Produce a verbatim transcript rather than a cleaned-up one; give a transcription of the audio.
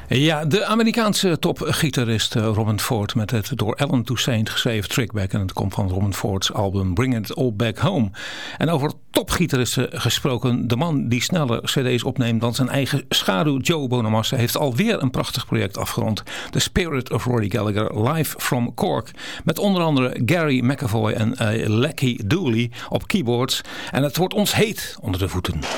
Ja, de Amerikaanse topgitarist Robben Ford met het door Alan Toussaint geschreven Trickback. En het komt van Robben Ford's album Bring It All Back Home. En over topgitaristen gesproken, de man die sneller cd's opneemt dan zijn eigen schaduw, Joe Bonamassa, heeft alweer een prachtig project afgerond. The Spirit of Rory Gallagher, live from Cork. Met onder andere Gary McAvoy en uh, Lecky Dooley op keyboards. En het wordt ons heet onder de voeten.